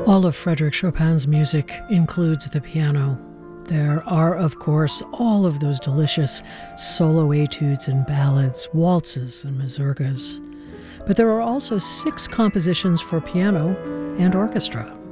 All of Frédéric Chopin's music includes the piano. There are, of course, all of those delicious solo etudes and ballads, waltzes and mazurkas. But there are also 6 compositions for piano and orchestra.